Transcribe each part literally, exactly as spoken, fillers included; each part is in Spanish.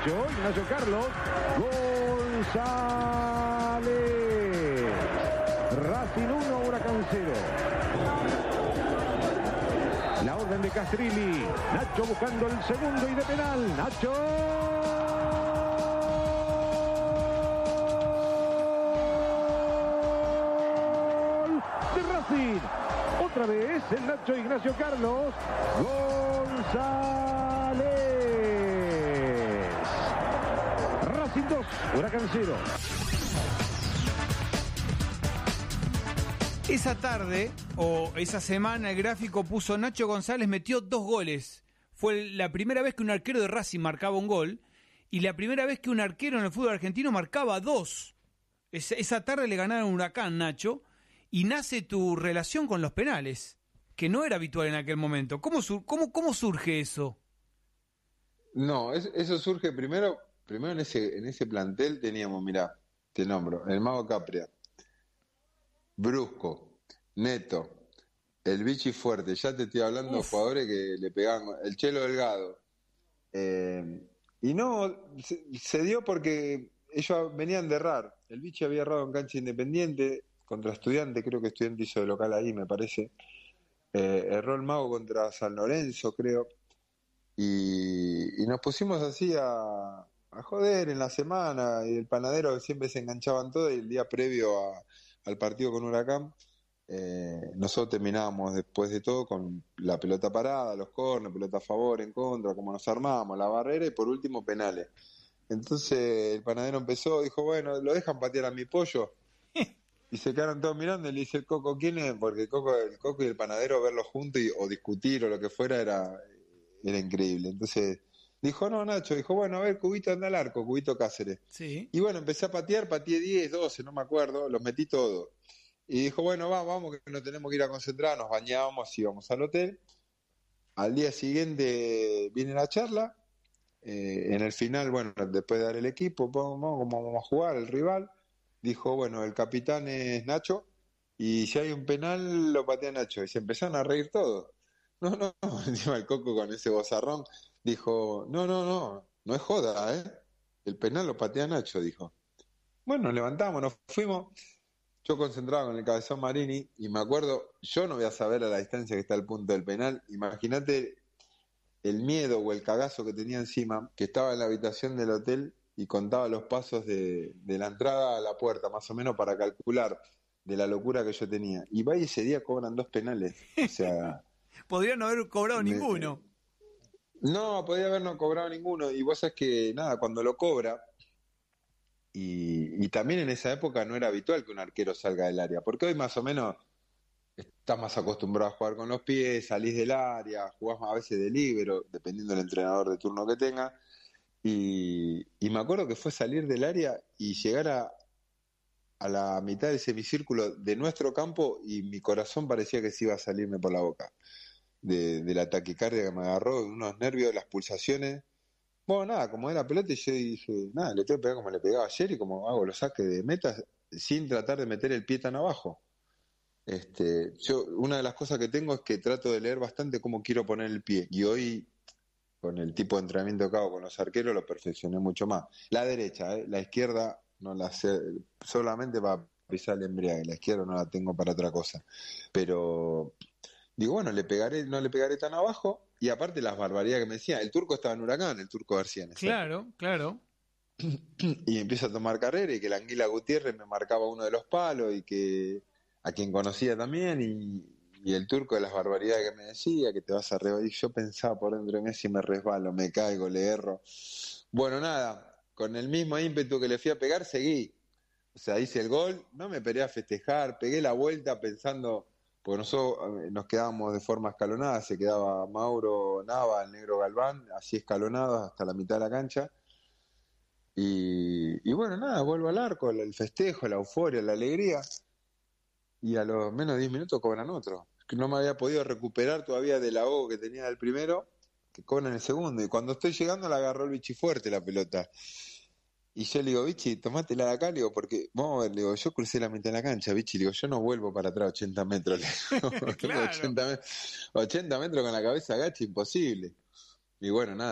Nacho, Ignacio Carlos, González. Racing uno, Huracán cero. La orden de Castrilli. Nacho buscando el segundo y de penal. Nacho. Gol de Racing. Otra vez el Nacho Ignacio Carlos González. Racing dos, Huracán cero. Esa tarde, o esa semana, el gráfico puso Nacho González metió dos goles. Fue la primera vez que un arquero de Racing marcaba un gol y la primera vez que un arquero en el fútbol argentino marcaba dos. Es, esa tarde le ganaron Huracán, Nacho, y nace tu relación con los penales, que no era habitual en aquel momento. ¿Cómo, sur, cómo, cómo surge eso? No, es, eso surge primero, primero en ese, en ese plantel teníamos, mirá, te nombro, el Mago Capria, Brusco, Neto, el Vichy Fuerte, ya te estoy hablando de jugadores que le pegaban, el Chelo Delgado. Eh, y no, se, se dio porque ellos venían de errar. El Vichy había errado en cancha Independiente contra Estudiante, creo que Estudiante hizo de local ahí, me parece. Eh, erró el Mago contra San Lorenzo, creo. Y, y nos pusimos así a, a joder en la semana, y el panadero siempre se enganchaban todo, y el día previo a al partido con Huracán, eh, nosotros terminábamos después de todo con la pelota parada, los corners, pelota a favor, en contra, cómo nos armábamos, la barrera y por último penales. Entonces el panadero empezó, dijo, bueno, lo dejan patear a mi pollo. Y se quedaron todos mirando y le dice el Coco, ¿quién es? Porque el Coco, el Coco y el panadero verlos juntos y, o discutir o lo que fuera era, era increíble. Entonces dijo, no, Nacho, dijo, bueno, a ver, Cubito anda al arco, Cubito Cáceres. Sí. Y bueno, empecé a patear, pateé diez, doce, no me acuerdo, los metí todos. Y dijo, bueno, vamos, vamos, que no tenemos que ir a concentrar, nos bañábamos y íbamos al hotel. Al día siguiente viene la charla, eh, en el final, bueno, después de dar el equipo, vamos, vamos, vamos a jugar, el rival. Dijo, bueno, el capitán es Nacho, y si hay un penal, lo patea Nacho. Y se empezaron a reír todos. No, no, no, encima el Coco con ese bozarrón dijo, no, no, no, no es joda, ¿eh? El penal lo patea Nacho, dijo. Bueno, nos levantamos, nos fuimos. Yo concentrado con el cabezón Marini, y me acuerdo, yo no voy a saber a la distancia que está el punto del penal. Imagínate el miedo o el cagazo que tenía encima, que estaba en la habitación del hotel y contaba los pasos de, de la entrada a la puerta, más o menos para calcular de la locura que yo tenía. Y va y ese día cobran dos penales. O sea... Podrían no haber cobrado me, ninguno. No, podría haber no cobrado ninguno. Y vos sabés que, nada, cuando lo cobra, y, y también en esa época no era habitual que un arquero salga del área, porque hoy más o menos estás más acostumbrado a jugar con los pies, salís del área, jugás a veces de líbero, dependiendo del entrenador de turno que tenga. Y, y me acuerdo que fue salir del área y llegar a, a la mitad del semicírculo de nuestro campo, y mi corazón parecía que se iba a salirme por la boca. De, de la taquicardia que me agarró, unos nervios, las pulsaciones. Bueno, nada, como era pelota, y yo dije, nada, le tengo que pegar como le pegaba ayer, y como hago los saques de meta sin tratar de meter el pie tan abajo. Este, yo, una de las cosas que tengo es que trato de leer bastante cómo quiero poner el pie, y hoy, con el tipo de entrenamiento que hago con los arqueros, lo perfeccioné mucho más. La derecha, ¿eh? La izquierda no la sé, solamente para pisar el embriague, la izquierda no la tengo para otra cosa. Pero digo, bueno, le pegaré, no le pegaré tan abajo, y aparte las barbaridades que me decía, el turco estaba en Huracán, el turco García. Claro, claro. Y empiezo a tomar carrera, y que la Anguila Gutiérrez me marcaba uno de los palos, y que a quien conocía también, y, y el turco de las barbaridades que me decía, que te vas a resbalar. Y yo pensaba por dentro de mí, si me resbalo, me caigo, le erro. Bueno, nada, con el mismo ímpetu que le fui a pegar, seguí. O sea, hice el gol, no me esperé a festejar, pegué la vuelta pensando, porque nosotros nos quedábamos de forma escalonada, se quedaba Mauro Nava, el negro Galván, así escalonados hasta la mitad de la cancha. Y, y bueno, nada, vuelvo al arco, el festejo, la euforia, la alegría, y a los menos de diez minutos cobran otro. Que no me había podido recuperar todavía del ahogo que tenía del primero, que cobran el segundo. Y cuando estoy llegando la agarró el Vichy Fuerte la pelota. Y yo le digo, Vichy, tomátela de acá, le digo, porque, vamos a ver, le digo, yo crucé la mitad de la cancha, Vichy, le digo, yo no vuelvo para atrás ochenta metros, le digo, Claro. ochenta, ochenta metros con la cabeza agacha, imposible. Y bueno, nada,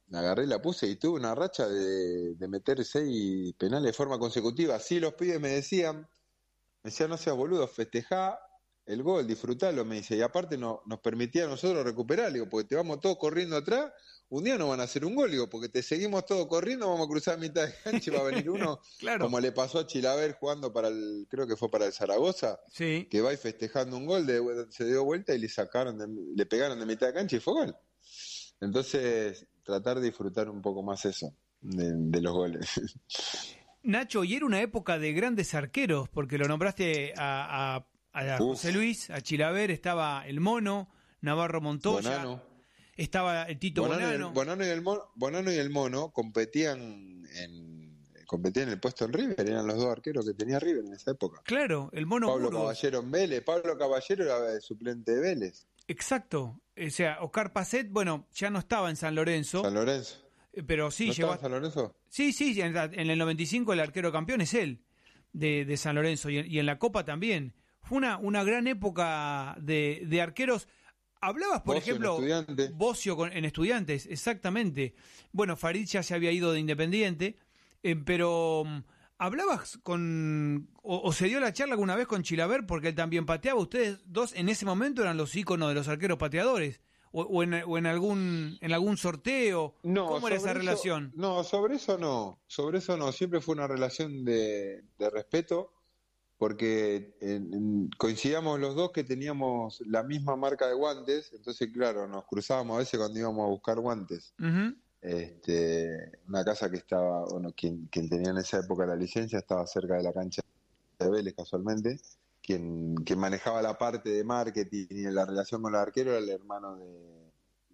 la agarré y la puse y tuve una racha de, de meter seis penales de forma consecutiva. Así los pibes me decían, me decían, no seas boludo, festejá el gol, disfrutalo, me dice. Y aparte no, nos permitía a nosotros recuperar, digo, porque te vamos todos corriendo atrás, un día no van a hacer un gol, digo, porque te seguimos todos corriendo, vamos a cruzar mitad de cancha y va a venir uno, claro. Como le pasó a Chilaver jugando para el, creo que fue para el Zaragoza, sí. Que va y festejando un gol, de, se dio vuelta y le sacaron, de, le pegaron de mitad de cancha y fue gol. Entonces, tratar de disfrutar un poco más eso, de, de los goles. Nacho, y era una época de grandes arqueros, porque lo nombraste a, a, a José Luis, a Chilaver, estaba el Mono, Navarro Montoya, Bonano. Estaba el Tito Bonano. Bonano. Y el, Bonano, y el Mono, Bonano y el Mono competían en, competían en el puesto en River, eran los dos arqueros que tenía River en esa época. Claro, el Mono Pablo Burgos. Caballero en Vélez, Pablo Caballero era el suplente de Vélez. Exacto, o sea, Oscar Pacet, bueno, ya no estaba en San Lorenzo. San Lorenzo. Pero sí ¿No llegó. estaba en San Lorenzo? Sí, sí, en, en el noventa y cinco el arquero campeón es él, de, de San Lorenzo, y en, y en la Copa también. Fue una, una gran época de, de arqueros. Hablabas, por Bocio ejemplo, en Estudiantes. Bocio con, en Estudiantes, exactamente. Bueno, Farid ya se había ido de Independiente, eh, pero um, hablabas con, o, o se dio la charla alguna vez con Chilaver, porque él también pateaba. Ustedes dos en ese momento eran los íconos de los arqueros pateadores, o, o, en, o en algún en algún sorteo. No, ¿Cómo era esa eso, relación? No, sobre eso no, sobre eso no. Siempre fue una relación de, de respeto. Porque en, en, coincidíamos los dos que teníamos la misma marca de guantes, entonces claro, nos cruzábamos a veces cuando íbamos a buscar guantes. Uh-huh. Este, una casa que estaba, bueno, quien, quien tenía en esa época la licencia estaba cerca de la cancha de Vélez casualmente, quien, quien manejaba la parte de marketing y la relación con los arqueros era el hermano de,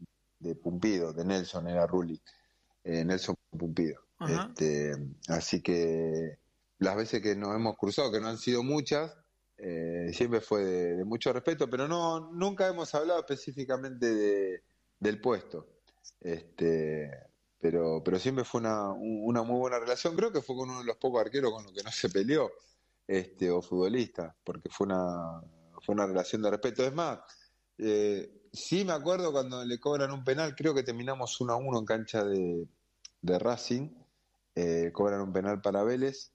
de Pumpido, de Nelson, era Rulli, eh, Nelson Pumpido. Uh-huh. Este, así que las veces que nos hemos cruzado, que no han sido muchas, eh, siempre fue de, de mucho respeto, pero no nunca hemos hablado específicamente de, del puesto. Este, pero pero siempre fue una, una muy buena relación. Creo que fue con uno de los pocos arqueros con los que no se peleó, este, o futbolista, porque fue una, fue una relación de respeto. Es más, eh, sí me acuerdo cuando le cobran un penal, creo que terminamos uno a uno en cancha de, de Racing, eh, cobran un penal para Vélez.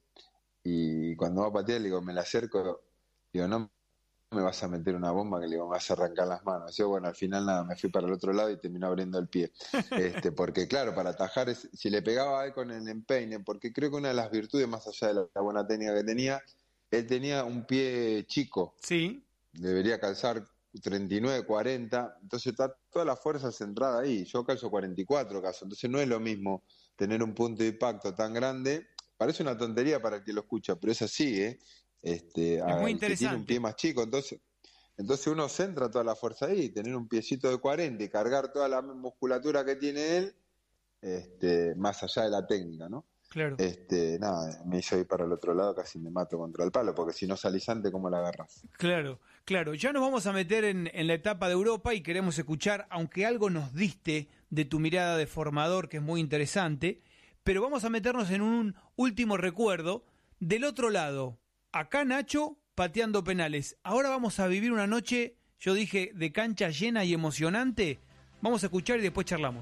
Y cuando va a patear, le digo, me la acerco, digo, no me vas a meter una bomba que le digo, me vas a arrancar las manos. Yo, bueno, al final nada, me fui para el otro lado y terminó abriendo el pie. este Porque claro, para atajar, es, si le pegaba a él con el empeine, porque creo que una de las virtudes, más allá de la, la buena técnica que tenía, él tenía un pie chico. Sí. Debería calzar treinta y nueve, cuarenta, entonces está toda la fuerza centrada ahí. Yo calzo cuarenta y cuatro caso, entonces no es lo mismo tener un punto de impacto tan grande. Parece una tontería para el que lo escucha, pero es así, ¿eh? Este, es muy interesante. Que tiene un pie más chico, entonces, entonces uno centra toda la fuerza ahí, tener un piecito de cuarenta y cargar toda la musculatura que tiene él, este, más allá de la técnica, ¿no? Claro. Este, nada, me hizo ir para el otro lado, casi me mato contra el palo, porque si no salís antes, ¿cómo la agarras? Claro, claro. Ya nos vamos a meter en, en la etapa de Europa y queremos escuchar, aunque algo nos diste de tu mirada de formador, que es muy interesante, pero vamos a meternos en un último recuerdo del otro lado. Acá Nacho pateando penales. Ahora vamos a vivir una noche, yo dije, de cancha llena y emocionante. Vamos a escuchar y después charlamos.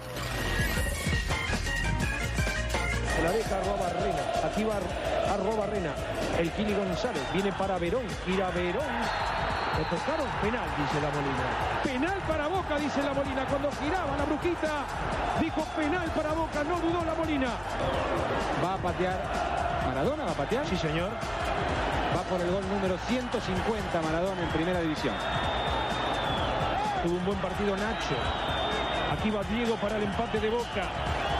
Se la deja a Arrobarrena. Aquí va Arrobarrena. El Kili González. Viene para Verón. Gira Verón. Le tocaron penal, dice la Molina. Penal para Boca, dice la Molina. Cuando giraba la brujita, dijo penal para Boca. No dudó la Molina. Va a patear. ¿Maradona va a patear? Sí, señor. Va por el gol número ciento cincuenta Maradona en primera división. Tuvo un buen partido Nacho. Aquí va Diego para el empate de Boca.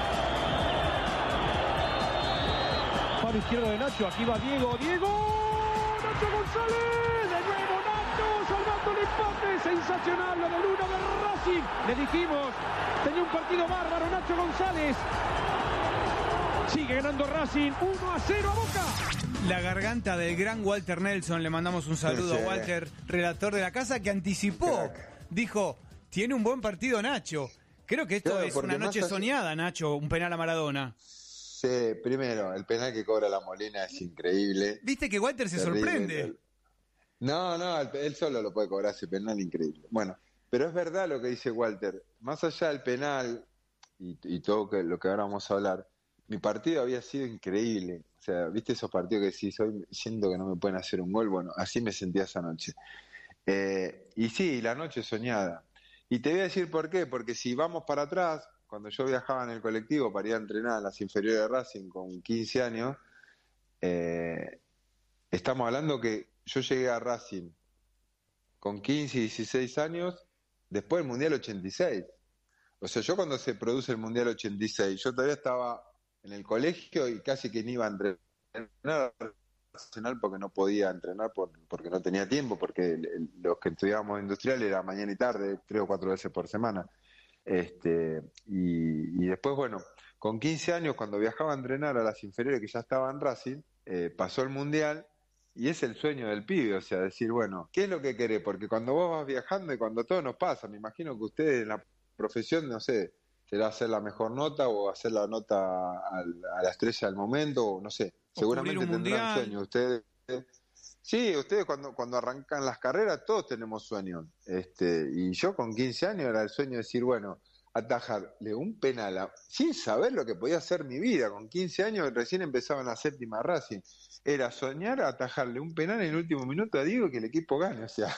Palo izquierdo de Nacho. Aquí va Diego. Diego. Nacho González. De nuevo Nacho. Salvando el empate. Sensacional lo del uno de Racing. Le dijimos. Tenía un partido bárbaro Nacho González. Sigue ganando Racing. uno a cero a Boca. La garganta del gran Walter Nelson, le mandamos un saludo sí, a Walter, relator de la casa, que anticipó, dijo, tiene un buen partido Nacho. Creo que esto claro, es una noche allá... soñada, Nacho, un penal a Maradona. Sí, primero, el penal que cobra la Molina es increíble. ¿Viste que Walter se terrible, sorprende? El... No, no, él solo lo puede cobrar ese penal increíble. Bueno, pero es verdad lo que dice Walter, más allá del penal, y, y todo que, lo que ahora vamos a hablar, mi partido había sido increíble. O sea, ¿viste esos partidos que decís, hoy siento que no me pueden hacer un gol? Bueno, así me sentía esa noche. Eh, y sí, la noche soñada. Y te voy a decir por qué, porque si vamos para atrás, cuando yo viajaba en el colectivo para ir a entrenar a las inferiores de Racing con quince años, eh, estamos hablando que yo llegué a Racing con quince y dieciséis años, después del Mundial ochenta y seis. O sea, yo cuando se produce el Mundial ochenta y seis, yo todavía estaba en el colegio y casi que ni iba a entrenar porque no podía entrenar por, porque no tenía tiempo, porque el, el, los que estudiábamos industrial era mañana y tarde, tres o cuatro veces por semana. Este, y, y después, bueno, con quince años, cuando viajaba a entrenar a las inferiores que ya estaban en Racing, eh, pasó el Mundial y es el sueño del pibe, o sea, decir, bueno, ¿qué es lo que querés? Porque cuando vos vas viajando y cuando todo nos pasa, me imagino que ustedes en la profesión, no sé, será hacer la mejor nota o hacer la nota al, a la estrella del momento, o no sé, o seguramente tendrán sueños. Ustedes, sí, ustedes cuando, cuando arrancan las carreras, todos tenemos sueños. Este, y yo con quince años era el sueño de decir, bueno, atajarle un penal a, sin saber lo que podía hacer mi vida. Con quince años recién empezaba en la séptima Racing. Era soñar atajarle un penal en el último minuto a Diego y que el equipo gane. O sea,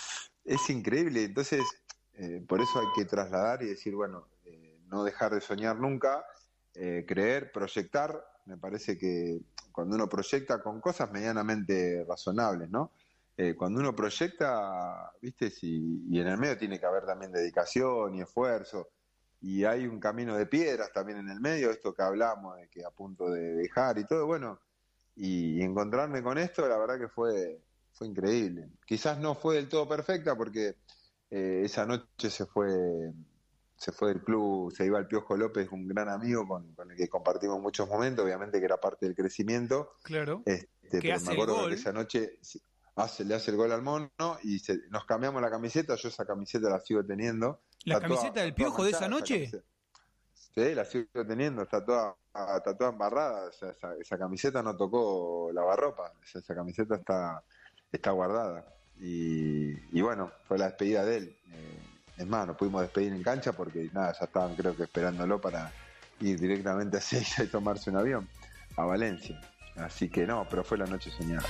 es increíble. Entonces, eh, por eso hay que trasladar y decir, bueno, eh, no dejar de soñar nunca, eh, creer, proyectar. Me parece que cuando uno proyecta con cosas medianamente razonables, ¿no? Eh, cuando uno proyecta, ¿viste? Si, y en el medio tiene que haber también dedicación y esfuerzo. Y hay un camino de piedras también en el medio, esto que hablamos de que a punto de dejar y todo, bueno. Y, y encontrarme con esto, la verdad que fue, fue increíble. Quizás no fue del todo perfecta porque eh, esa noche se fue... se fue del club, se iba el Piojo López, un gran amigo con, con el que compartimos muchos momentos, obviamente que era parte del crecimiento. Claro. Este, que pero hace me acuerdo el gol. que esa noche hace, le hace el gol al Mono y se, nos cambiamos la camiseta, yo esa camiseta la sigo teniendo. ¿La Está camiseta toda, del Piojo de esa noche? Esa sí, la sigo teniendo, está toda, está toda embarrada, o sea, esa, esa camiseta no tocó lavarropa, esa, esa camiseta está, está guardada. Y, y bueno, fue la despedida de él. Eh, Es más, nos pudimos despedir en cancha porque nada, ya estaban creo que esperándolo para ir directamente a Seiza y tomarse un avión a Valencia. Así que no, pero fue la noche soñada.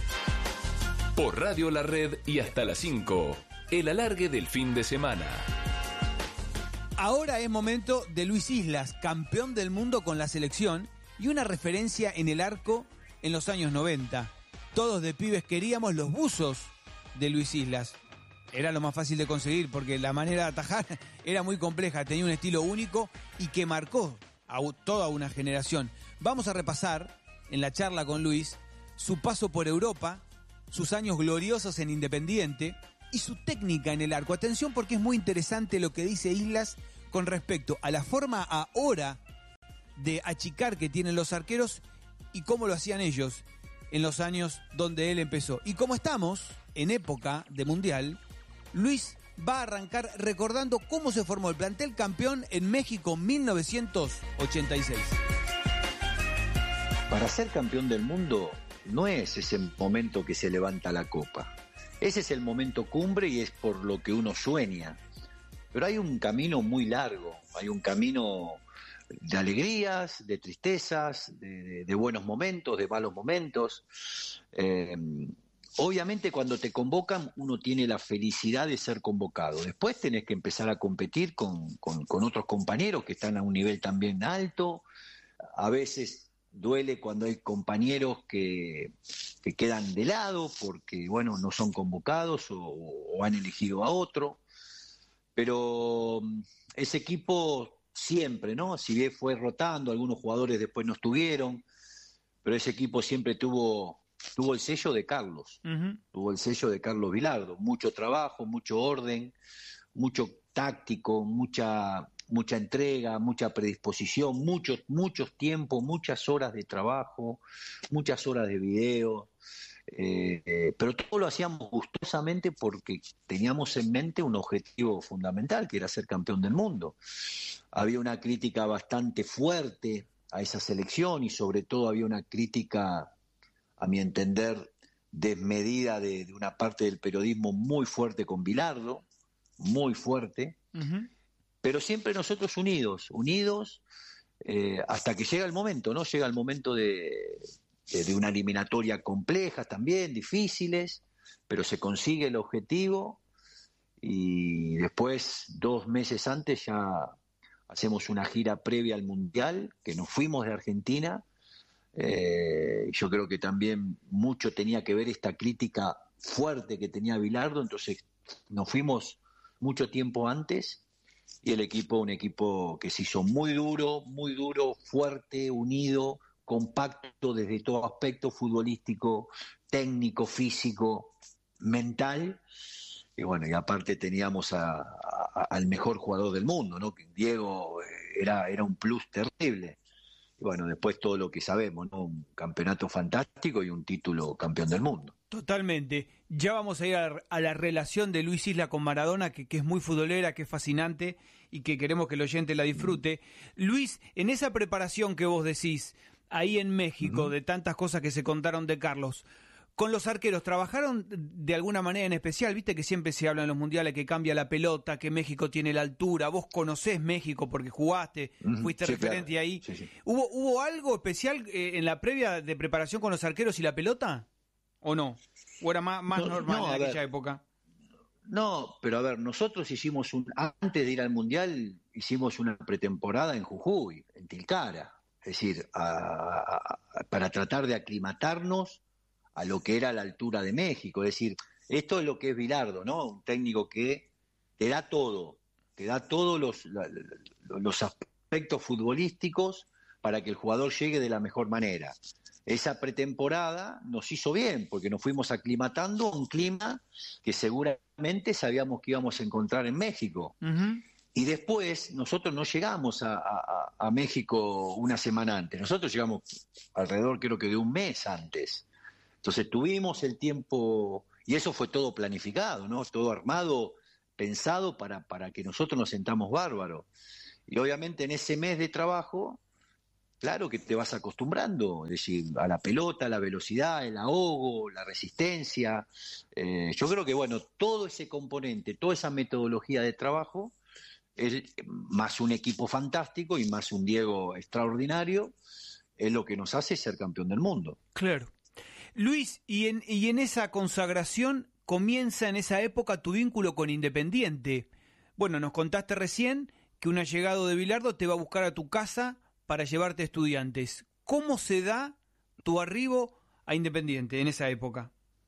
Por Radio La Red y hasta las cinco, el alargue del fin de semana. Ahora es momento de Luis Islas, campeón del mundo con la selección y una referencia en el arco en los años noventa. Todos de pibes queríamos los buzos de Luis Islas. Era lo más fácil de conseguir porque la manera de atajar era muy compleja, tenía un estilo único y que marcó a toda una generación. Vamos a repasar en la charla con Luis su paso por Europa, sus años gloriosos en Independiente y su técnica en el arco. Atención porque es muy interesante lo que dice Islas con respecto a la forma ahora de achicar que tienen los arqueros y cómo lo hacían ellos en los años donde él empezó. Y como estamos en época de Mundial, Luis va a arrancar recordando cómo se formó el plantel campeón en México mil novecientos ochenta y seis. Para ser campeón del mundo no es ese momento que se levanta la copa. Ese es el momento cumbre y es por lo que uno sueña. Pero hay un camino muy largo, hay un camino de alegrías, de tristezas, de, de, de buenos momentos, de malos momentos. Eh, Obviamente cuando te convocan uno tiene la felicidad de ser convocado. Después tenés que empezar a competir con, con, con otros compañeros que están a un nivel también alto. A veces duele cuando hay compañeros que, que quedan de lado porque bueno, no son convocados o, o han elegido a otro. Pero ese equipo siempre, ¿no? Si bien fue rotando, algunos jugadores después no estuvieron, pero ese equipo siempre tuvo... tuvo el sello de Carlos, uh-huh. tuvo el sello de Carlos Vilardo, mucho trabajo, mucho orden, mucho táctico, mucha mucha entrega, mucha predisposición, muchos muchos tiempos, muchas horas de trabajo, muchas horas de video, eh, eh, pero todo lo hacíamos gustosamente porque teníamos en mente un objetivo fundamental, que era ser campeón del mundo. Había una crítica bastante fuerte a esa selección y sobre todo había una crítica, a mi entender, desmedida de, de una parte del periodismo muy fuerte con Bilardo, muy fuerte, uh-huh. pero siempre nosotros unidos, unidos eh, hasta que llega el momento, ¿no? Llega el momento de, de, de una eliminatoria compleja también, difíciles, pero se consigue el objetivo y después, dos meses antes, ya hacemos una gira previa al Mundial, que nos fuimos de Argentina. Eh, yo creo que también mucho tenía que ver esta crítica fuerte que tenía Bilardo, entonces nos fuimos mucho tiempo antes y el equipo, un equipo que se hizo muy duro, muy duro, fuerte, unido, compacto desde todo aspecto futbolístico, técnico, físico, mental. Y bueno, y aparte teníamos a, a, al mejor jugador del mundo, ¿no? Que Diego era, era un plus terrible. Y bueno, después todo lo que sabemos, ¿no? Un campeonato fantástico y un título campeón del mundo. Totalmente. Ya vamos a ir a, a la relación de Luis Isla con Maradona, que, que es muy futbolera, que es fascinante y que queremos que el oyente la disfrute. Luis, en esa preparación que vos decís, ahí en México, uh-huh. de tantas cosas que se contaron de Carlos, con los arqueros, ¿trabajaron de alguna manera en especial? Viste que siempre se habla en los mundiales que cambia la pelota, que México tiene la altura. Vos conocés México porque jugaste, uh-huh. fuiste sí, referente claro. ahí. Sí, sí. ¿Hubo, ¿Hubo algo especial eh, en la previa de preparación con los arqueros y la pelota? ¿O no? ¿O era más, más no, normal no, en aquella ver, época? No, pero a ver, nosotros hicimos un... Antes de ir al mundial, hicimos una pretemporada en Jujuy, en Tilcara. Es decir, a, a, para tratar de aclimatarnos a lo que era la altura de México. Es decir, esto es lo que es Bilardo, ¿no? Un técnico que te da todo, te da todos los, los aspectos futbolísticos para que el jugador llegue de la mejor manera. Esa pretemporada nos hizo bien, porque nos fuimos aclimatando a un clima que seguramente sabíamos que íbamos a encontrar en México. Uh-huh. Y después nosotros no llegamos a, a, a México una semana antes, nosotros llegamos alrededor creo que de un mes antes. Entonces tuvimos el tiempo, y eso fue todo planificado, ¿no? Todo armado, pensado para, para que nosotros nos sentamos bárbaros. Y obviamente en ese mes de trabajo, claro que te vas acostumbrando, es decir, a la pelota, a la velocidad, el ahogo, la resistencia. Eh, yo creo que, bueno, todo ese componente, toda esa metodología de trabajo, es, más un equipo fantástico y más un Diego extraordinario, es lo que nos hace ser campeón del mundo. Claro. Luis, y en, y en esa consagración comienza en esa época tu vínculo con Independiente. Bueno, nos contaste recién que un allegado de Bilardo te va a buscar a tu casa para llevarte Estudiantes. ¿Cómo se da tu arribo a Independiente en esa época?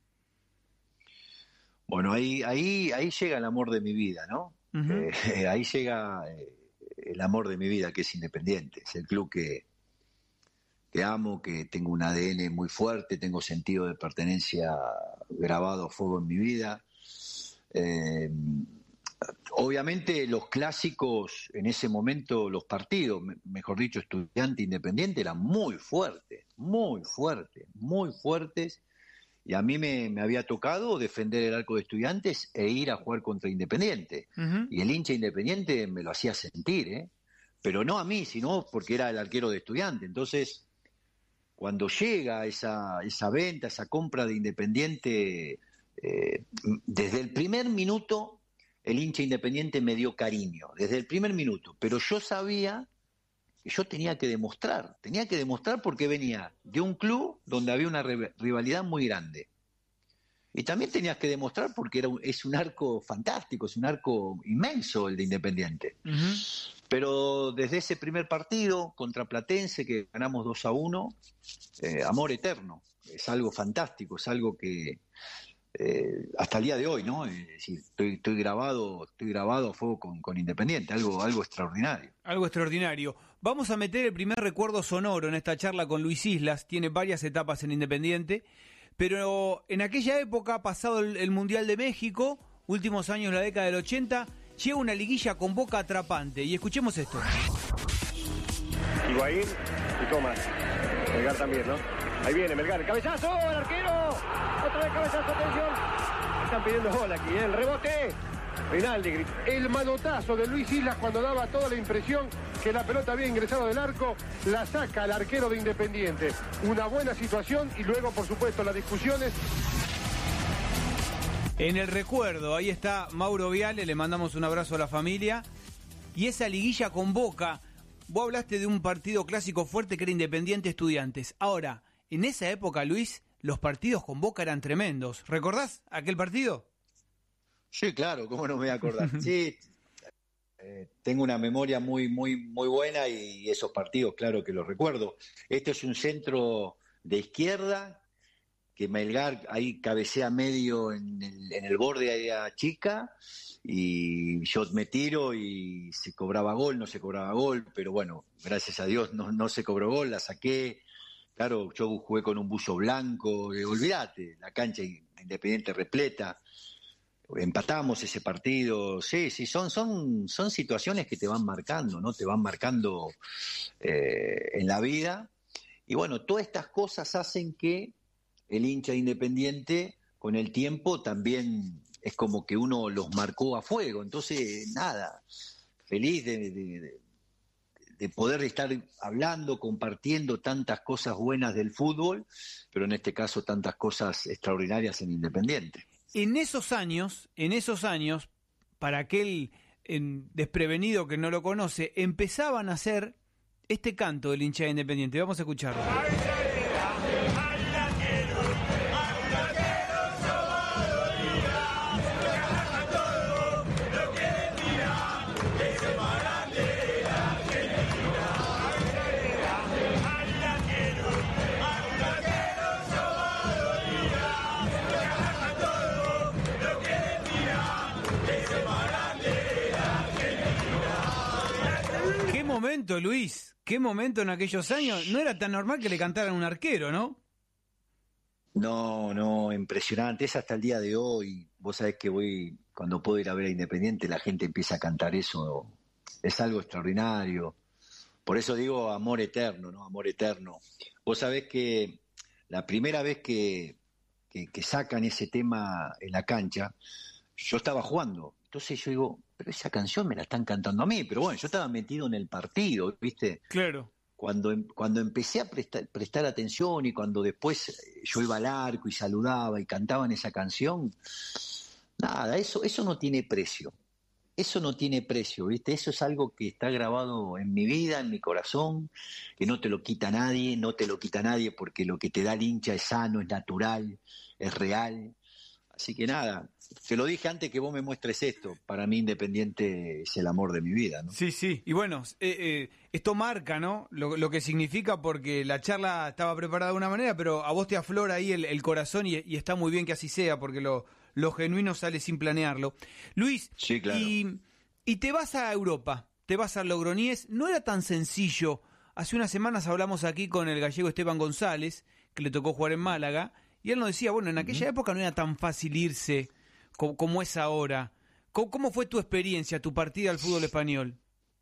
Bueno, ahí, ahí, ahí llega el amor de mi vida, ¿no? Uh-huh. Eh, ahí llega eh, el amor de mi vida, que es Independiente. Es el club que... que amo, que tengo un A D N muy fuerte, tengo sentido de pertenencia grabado a fuego en mi vida. Eh, obviamente los clásicos en ese momento, los partidos, mejor dicho, Estudiante Independiente, eran muy fuertes, muy fuertes, muy fuertes, y a mí me, me había tocado defender el arco de Estudiantes e ir a jugar contra Independiente. Uh-huh. Y el hincha Independiente me lo hacía sentir, ¿eh? Pero no a mí, sino porque era el arquero de Estudiante. Entonces, cuando llega esa, esa venta, esa compra de Independiente, eh, desde el primer minuto el hincha Independiente me dio cariño, desde el primer minuto, pero yo sabía que yo tenía que demostrar, tenía que demostrar porque venía de un club donde había una rivalidad muy grande. Y también tenías que demostrar porque era un, es un arco fantástico, es un arco inmenso el de Independiente. Uh-huh. Pero desde ese primer partido contra Platense, que ganamos dos a uno, eh, amor eterno, es algo fantástico, es algo que eh, hasta el día de hoy, ¿no? Es decir, estoy, estoy grabado, estoy grabado a fuego con, con Independiente, algo, algo extraordinario. Algo extraordinario. Vamos a meter el primer recuerdo sonoro en esta charla con Luis Islas, tiene varias etapas en Independiente, pero en aquella época, pasado el, el Mundial de México, últimos años de la década del ochenta, llega una liguilla con Boca atrapante. Y escuchemos esto. Higuaín y Tomás. Melgar también, ¿no? Ahí viene Melgar. ¡El cabezazo! ¡El arquero! Otra vez cabezazo, atención. Están pidiendo gol aquí, ¿eh? El rebote. Rinaldi grita. El manotazo de Luis Islas cuando daba toda la impresión que la pelota había ingresado del arco, la saca el arquero de Independiente. Una buena situación y luego, por supuesto, las discusiones. En el recuerdo, ahí está Mauro Viale, le mandamos un abrazo a la familia. y esa liguilla con Boca. Vos hablaste de un partido clásico fuerte que era Independiente Estudiantes. Ahora, en esa época, Luis, los partidos con Boca eran tremendos. ¿Recordás aquel partido? Sí, claro, ¿cómo no me voy a acordar? Sí, eh, tengo una memoria muy, muy, muy buena y esos partidos, claro que los recuerdo. Este es un centro de izquierda que Melgar ahí cabecea medio en el, en el borde de la chica y yo me tiro y se cobraba gol, no se cobraba gol, pero bueno, gracias a Dios no, no se cobró gol, la saqué. Claro, yo jugué con un buzo blanco, eh, olvídate, la cancha Independiente repleta. Empatamos ese partido, sí, sí, son, son, son situaciones que te van marcando, ¿no? Te van marcando eh, en la vida. Y bueno, todas estas cosas hacen que el hincha Independiente, con el tiempo, también es como que uno los marcó a fuego. Entonces, nada, feliz de, de, de, de poder estar hablando, compartiendo tantas cosas buenas del fútbol, pero en este caso tantas cosas extraordinarias en Independiente. En esos años, en esos años, para aquel en, desprevenido que no lo conoce, empezaban a hacer este canto del hincha Independiente. Vamos a escucharlo. Qué momento, Luis, qué momento en aquellos años. No era tan normal que le cantaran un arquero, ¿no? No, no, impresionante. Es hasta el día de hoy. Vos sabés que voy, cuando puedo ir a ver a Independiente, la gente empieza a cantar eso. Es algo extraordinario. Por eso digo amor eterno, ¿no? Amor eterno. Vos sabés que la primera vez que, que, que sacan ese tema en la cancha, yo estaba jugando. Entonces yo digo, pero esa canción me la están cantando a mí. Pero bueno, yo estaba metido en el partido, ¿viste? Claro. Cuando, cuando empecé a prestar, prestar atención y cuando después yo iba al arco y saludaba y cantaban esa canción, nada, eso, eso no tiene precio. Eso no tiene precio, ¿viste? Eso es algo que está grabado en mi vida, en mi corazón, que no te lo quita nadie, no te lo quita nadie porque lo que te da el hincha es sano, es natural, es real. Así que nada, te lo dije antes que vos me muestres esto. Para mí Independiente es el amor de mi vida, ¿no? Sí, sí. Y bueno, eh, eh, esto marca, ¿no? Lo, lo que significa, porque la charla estaba preparada de una manera, pero a vos te aflora ahí el, el corazón y, y está muy bien que así sea, porque lo, lo genuino sale sin planearlo. Luis, sí, claro. y, y te vas a Europa, te vas a Logroñés. No era tan sencillo. Hace unas semanas hablamos aquí con el gallego Esteban González, que le tocó jugar en Málaga, y él nos decía, bueno, en aquella uh-huh. época no era tan fácil irse como, como es ahora. ¿Cómo, ¿Cómo fue tu experiencia, tu partida al fútbol español?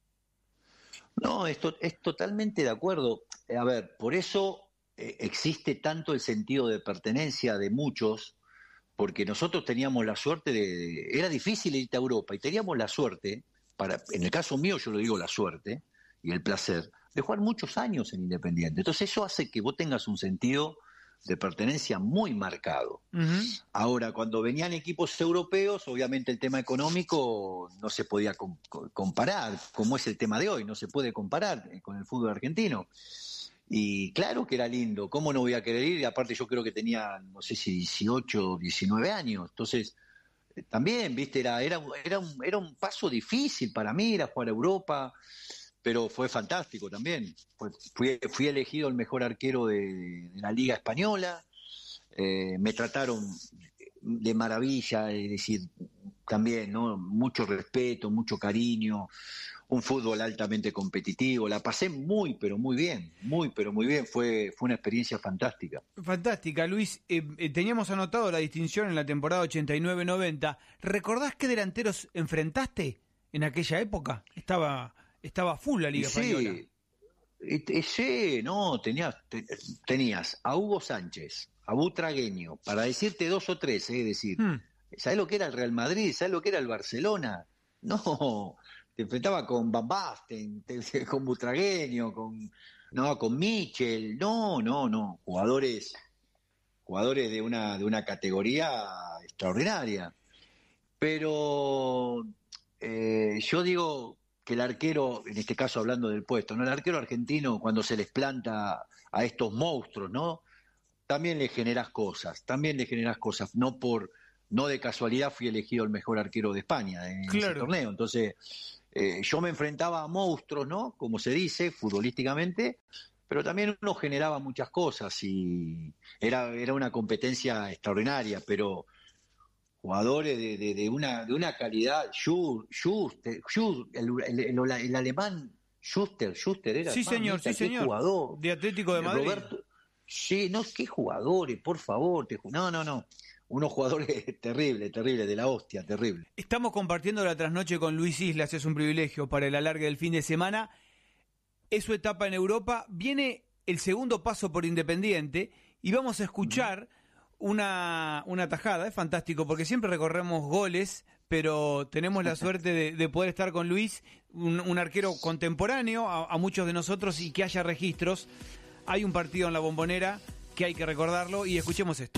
No, esto es totalmente de acuerdo. A ver, por eso eh, existe tanto el sentido de pertenencia de muchos, porque nosotros teníamos la suerte de... Era difícil irte a Europa y teníamos la suerte, para, en el caso mío yo lo digo la suerte y el placer, de jugar muchos años en Independiente. Entonces eso hace que vos tengas un sentido de pertenencia muy marcado. Uh-huh. Ahora, cuando venían equipos europeos, obviamente el tema económico no se podía com- comparar, como es el tema de hoy, no se puede comparar con el fútbol argentino. Y claro que era lindo, ¿cómo no voy a querer ir? Y aparte yo creo que tenía, no sé si dieciocho, diecinueve años, entonces también, viste, era, era, era, un, era un paso difícil para mí, ir a jugar a Europa, pero fue fantástico también. Fui, fui elegido el mejor arquero de, de la Liga Española, eh, me trataron de maravilla, es decir, también, ¿no? Mucho respeto, mucho cariño, un fútbol altamente competitivo, la pasé muy, pero muy bien, muy, pero muy bien, fue, fue una experiencia fantástica. Fantástica, Luis. Eh, eh, teníamos anotado la distinción en la temporada ochenta y nueve noventa. ¿Recordás qué delanteros enfrentaste en aquella época? Estaba... Estaba full la Liga sí, Española. Y, sí, no, tenías, te, tenías a Hugo Sánchez, a Butragueño, para decirte dos o tres, es eh, decir, hmm. ¿sabés lo que era el Real Madrid? ¿Sabés lo que era el Barcelona? No, te enfrentaba con Van Basten, te, con Butragueño, con, no, con Michel, no, no, no, jugadores, jugadores de una, de una categoría extraordinaria. Pero eh, yo digo... que el arquero, en este caso hablando del puesto, ¿no? El arquero argentino cuando se les planta a estos monstruos, ¿no? También le generas cosas, también le generas cosas, no por, no de casualidad fui elegido el mejor arquero de España en Claro. ese torneo, entonces eh, yo me enfrentaba a monstruos, ¿no? Como se dice, futbolísticamente, pero también uno generaba muchas cosas y era, era una competencia extraordinaria, pero jugadores de, de, de una de una calidad, Schuster, Schuster, el, el, el, el alemán Schuster, Schuster era. Sí, señor, mamita, sí, qué señor. Jugador. De Atlético de Madrid. Roberto, sí, no, qué jugadores, por favor. Te, no, no, no. Unos jugadores terribles, terribles, de la hostia, terrible. Estamos compartiendo la trasnoche con Luis Islas, es un privilegio para el alargue del fin de semana. Es su etapa en Europa, viene el segundo paso por Independiente y vamos a escuchar una, una tajada, es fantástico porque siempre recorremos goles, pero tenemos la suerte de, de poder estar con Luis, un, un arquero contemporáneo a, a muchos de nosotros y que haya registros. Hay un partido en la Bombonera que hay que recordarlo y escuchemos esto.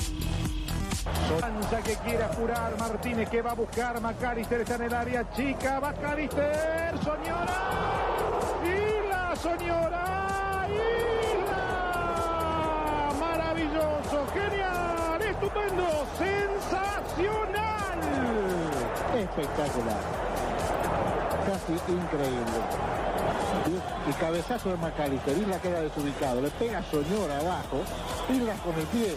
Lanza que quiere apurar, Martínez que va a buscar, McAllister está en el área chica, McAllister, Soñora, Isla, Soñora, Isla, maravilloso, genial, estupendo, sensacional, espectacular, casi increíble. Y cabezazo de McAllister, Isla queda desubicado, le pega Soñora abajo, Isla con el pie.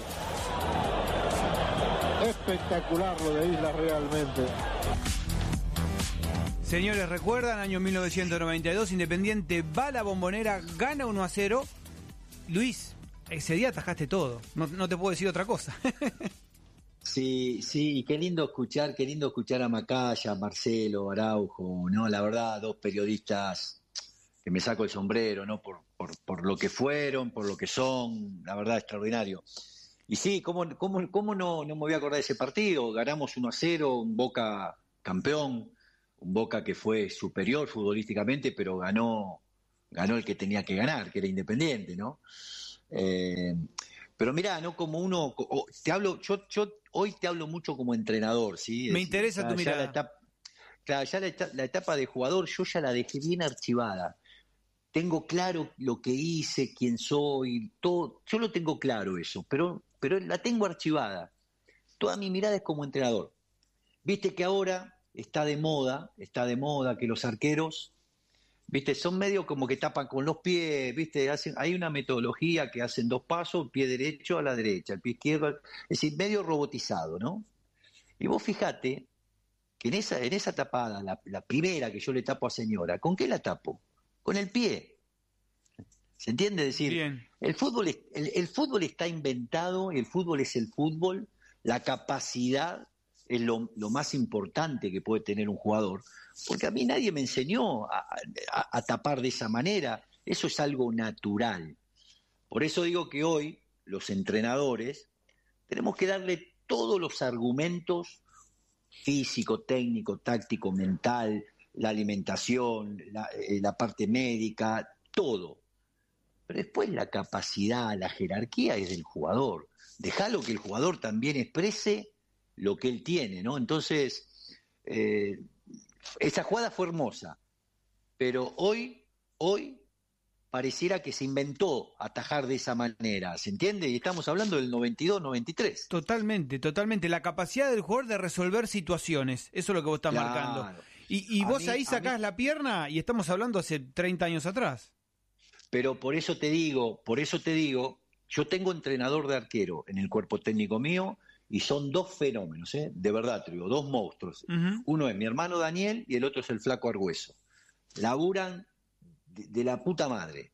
Espectacular lo de Isla realmente. Señores, recuerdan, año mil novecientos noventa y dos, Independiente va a la Bombonera, gana uno a cero. Luis, ese día atajaste todo, no, no te puedo decir otra cosa. Sí, sí, y qué lindo escuchar, qué lindo escuchar a Macaya, a Marcelo, Araujo, ¿no? La verdad, dos periodistas que me saco el sombrero, ¿no? Por, por, por lo que fueron, por lo que son, la verdad, extraordinario. Y sí, ¿cómo, cómo, cómo no, no me voy a acordar de ese partido? Ganamos uno a cero, un Boca campeón, un Boca que fue superior futbolísticamente, pero ganó, ganó el que tenía que ganar, que era Independiente, ¿no? Eh, pero mirá, ¿no? Como uno, te hablo, yo, yo hoy te hablo mucho como entrenador, ¿sí? Me Es interesa decir, tu ya, mirada. Ya la etapa, claro, ya la etapa, la etapa de jugador yo ya la dejé bien archivada. Tengo claro lo que hice, quién soy, todo, yo lo tengo claro eso, pero, pero la tengo archivada. Toda mi mirada es como entrenador. Viste que ahora está de moda, está de moda que los arqueros, viste, son medio como que tapan con los pies, viste, hacen, hay una metodología que hacen dos pasos, pie derecho a la derecha, el pie izquierdo, es decir, medio robotizado, ¿no? Y vos fijate que en esa, en esa tapada, la, la primera que yo le tapo a Señora, ¿con qué la tapo? Con el pie. ¿Se entiende? Es decir, Bien. el fútbol, es, el, el fútbol está inventado, el fútbol es el fútbol, la capacidad es lo, lo más importante que puede tener un jugador, porque a mí nadie me enseñó a, a, a tapar de esa manera, eso es algo natural. Por eso digo que hoy los entrenadores tenemos que darle todos los argumentos físico, técnico, táctico, mental, la alimentación, la, eh, la parte médica, todo. Pero después la capacidad, la jerarquía es del jugador. Dejalo que el jugador también exprese lo que él tiene, ¿no? Entonces, eh, esa jugada fue hermosa, pero hoy, hoy pareciera que se inventó atajar de esa manera, ¿se entiende? Y estamos hablando del noventa y dos, noventa y tres. Totalmente, totalmente. La capacidad del jugador de resolver situaciones, eso es lo que vos estás Claro. marcando. Y, y A vos mí- ahí a sacás mí- la pierna y estamos hablando hace treinta años atrás. Pero por eso te digo, por eso te digo, yo tengo entrenador de arquero en el cuerpo técnico mío y son dos fenómenos, ¿eh? De verdad, te digo, dos monstruos. Ujú. Uno es mi hermano Daniel y el otro es el flaco Argüeso. Laburan de, de la puta madre.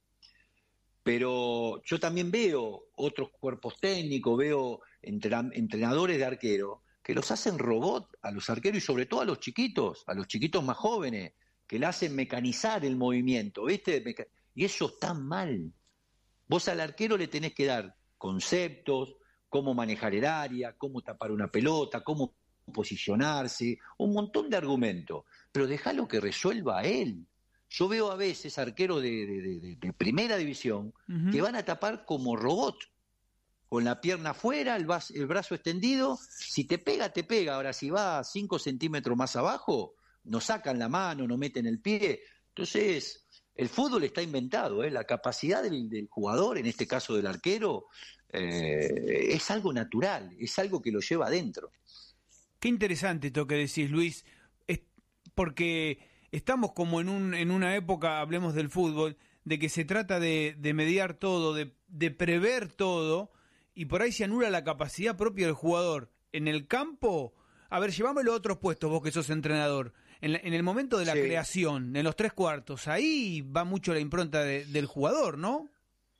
Pero yo también veo otros cuerpos técnicos, veo entrena- entrenadores de arquero que los hacen robot a los arqueros y sobre todo a los chiquitos, a los chiquitos más jóvenes, que le hacen mecanizar el movimiento, ¿viste? Meca- Y eso está mal. Vos al arquero le tenés que dar conceptos, cómo manejar el área, cómo tapar una pelota, cómo posicionarse, un montón de argumentos, pero déjalo que resuelva él. Yo veo a veces arqueros de, de- de- de primera división Ujú. que van a tapar como robot, con la pierna afuera, el, bas- el brazo extendido, si te pega, te pega. Ahora, si va cinco centímetros más abajo, no sacan la mano, no meten el pie. Entonces, el fútbol está inventado, ¿eh? La capacidad del, del jugador, en este caso del arquero, eh, es algo natural, es algo que lo lleva adentro. Qué interesante esto que decís, Luis, es porque estamos como en, un, en una época, hablemos del fútbol, de que se trata de, de mediar todo, de, de prever todo, y por ahí se anula la capacidad propia del jugador. En el campo, a ver, llevámoslo a otros puestos, vos que sos entrenador. En, la, en el momento de la sí. creación, en los tres cuartos, ahí va mucho la impronta de, del jugador, ¿no?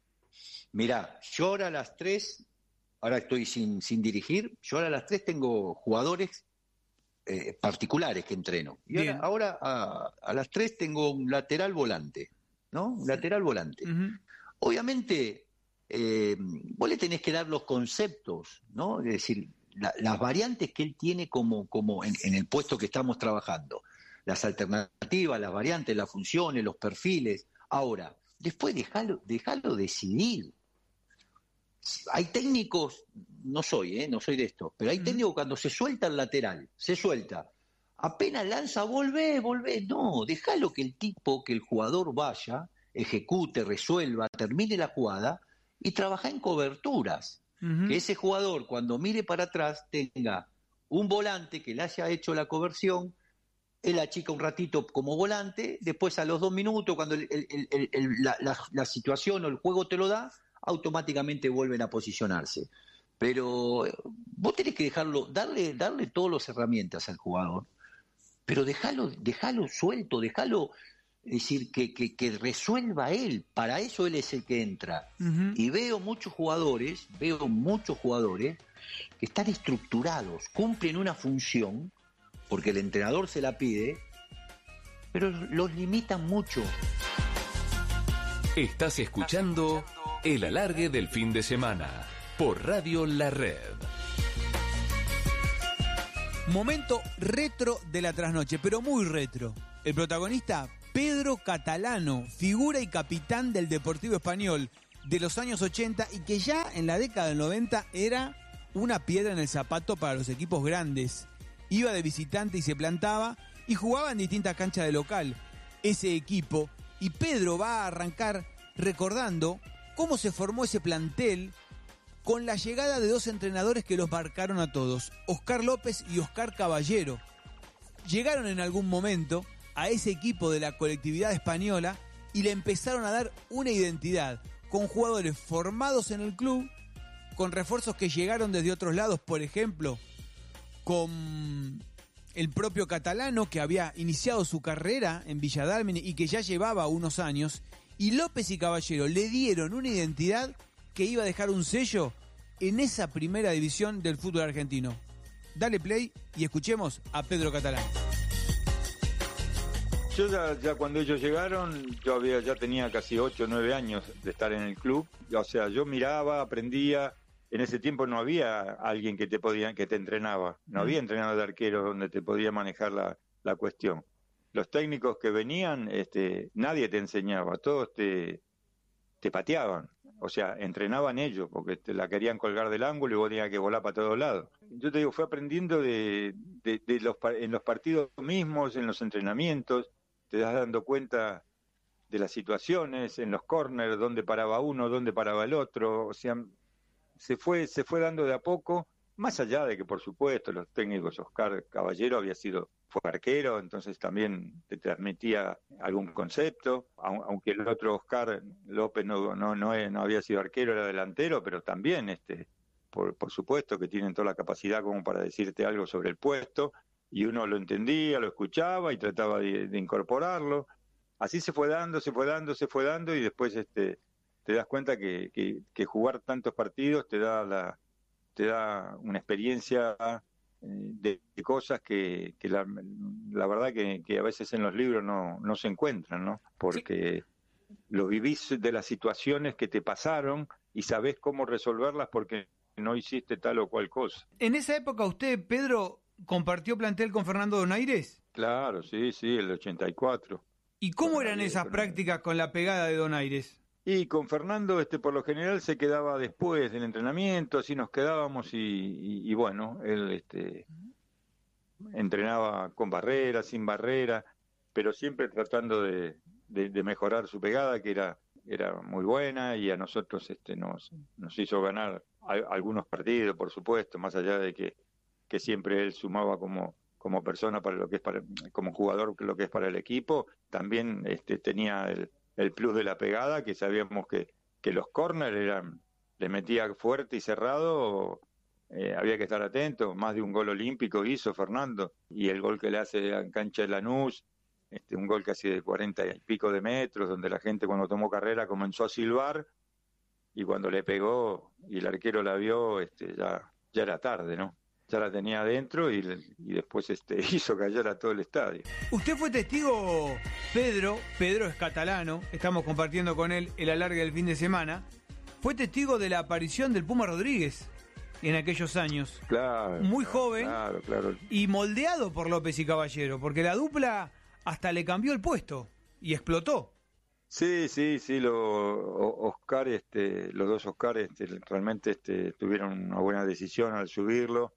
Mirá, yo ahora a las tres, ahora estoy sin, sin dirigir, yo ahora a las tres tengo jugadores eh, particulares que entreno. Y ahora, ahora a, a las tres tengo un lateral volante, ¿no? Un lateral volante. Uh-huh. Obviamente, eh, vos le tenés que dar los conceptos, ¿no? Es decir, la, las variantes que él tiene como, como en, en el puesto que estamos trabajando, las alternativas, las variantes, las funciones, los perfiles. Ahora, después dejalo, dejalo decidir. Hay técnicos, no soy, ¿eh? no soy de esto, pero hay técnicos cuando se suelta el lateral, se suelta, apenas lanza, volvé, volvé. No, dejalo que el tipo, que el jugador vaya, ejecute, resuelva, termine la jugada y trabaja en coberturas. Uh-huh. Que ese jugador, cuando mire para atrás, tenga un volante que le haya hecho la conversión, él achica un ratito como volante, después a los dos minutos, cuando el, el, el, el, la, la, la situación o el juego te lo da, automáticamente vuelven a posicionarse. Pero vos tenés que dejarlo, darle, darle todas las herramientas al jugador, pero dejalo, dejalo suelto, dejalo, es decir, que, que, que resuelva él. Para eso él es el que entra. Uh-huh. Y veo muchos jugadores, veo muchos jugadores que están estructurados, cumplen una función, porque el entrenador se la pide, pero los limitan mucho. Estás escuchando El Alargue del Fin de Semana por Radio La Red. Momento retro de la trasnoche, pero muy retro. El protagonista, Pedro Catalano, figura y capitán del Deportivo Español de los años ochenta y que ya en la década del noventa era una piedra en el zapato para los equipos grandes. Iba de visitante y se plantaba y jugaba en distintas canchas de local ese equipo. Y Pedro va a arrancar recordando cómo se formó ese plantel con la llegada de dos entrenadores que los marcaron a todos, Oscar López y Oscar Caballero. Llegaron en algún momento a ese equipo de la colectividad española y le empezaron a dar una identidad, con jugadores formados en el club, con refuerzos que llegaron desde otros lados, por ejemplo, con el propio Catalano, que había iniciado su carrera en Villa Dálmine y que ya llevaba unos años, y López y Caballero le dieron una identidad que iba a dejar un sello en esa primera división del fútbol argentino. Dale play y escuchemos a Pedro Catalano. Yo ya, ya cuando ellos llegaron, yo había ya tenía casi ocho o nueve años de estar en el club. O sea, yo miraba, aprendía. En ese tiempo no había alguien que te podía, que te entrenaba. No había entrenador de arqueros donde te podía manejar la, la cuestión. Los técnicos que venían, este, nadie te enseñaba, todos te, te pateaban. O sea, entrenaban ellos, porque te la querían colgar del ángulo y vos tenías que volar para todos lados. Yo te digo, fue aprendiendo de, de, de los, en los partidos mismos, en los entrenamientos, te das dando cuenta de las situaciones, en los corners, dónde paraba uno, dónde paraba el otro. O sea, se fue, se fue dando de a poco, más allá de que, por supuesto, los técnicos, Oscar Caballero había sido, fue arquero, entonces también te transmitía algún concepto, aunque el otro Oscar López no, no, no, no había sido arquero, era delantero, pero también, este, por, por supuesto que tienen toda la capacidad como para decirte algo sobre el puesto, y uno lo entendía, lo escuchaba y trataba de, de incorporarlo. Así se fue dando, se fue dando, se fue dando, y después este te das cuenta que, que, que jugar tantos partidos te da la te da una experiencia de, de cosas que, que la, la verdad que, que a veces en los libros no, no se encuentran, ¿no? Porque sí, lo vivís de las situaciones que te pasaron y sabés cómo resolverlas porque no hiciste tal o cual cosa. En esa época usted, Pedro, compartió plantel con Fernando Donaires. Claro, sí, sí, el ochenta y cuatro. ¿Y cómo eran esas prácticas con la pegada de Donaires? Y con Fernando, este, por lo general se quedaba después del entrenamiento, así nos quedábamos y, y, y bueno, él, este, entrenaba con barrera, sin barrera, pero siempre tratando de, de, de mejorar su pegada, que era, era muy buena, y a nosotros este, nos, nos hizo ganar a, algunos partidos, por supuesto, más allá de que, que siempre él sumaba como, como persona para lo que es para, como jugador lo que es para el equipo, también este, tenía el, el plus de la pegada, que sabíamos que, que los córner eran, le metía fuerte y cerrado. Eh, había que estar atento. Más de un gol olímpico hizo Fernando, y el gol que le hace en cancha de Lanús, este, un gol casi de cuarenta y pico de metros, donde la gente cuando tomó carrera comenzó a silbar, y cuando le pegó y el arquero la vio, este, ya, ya era tarde, ¿no? Ya la tenía adentro, y, y después este, hizo callar a todo el estadio. Usted fue testigo, Pedro, Pedro es catalano, estamos compartiendo con él el alargue del fin de semana, fue testigo de la aparición del Puma Rodríguez en aquellos años. Claro. Muy joven. Claro, claro. Y moldeado por López y Caballero, porque la dupla hasta le cambió el puesto y explotó. Sí, sí, sí, lo, Oscar, este, los dos Oscar este, realmente este, tuvieron una buena decisión al subirlo.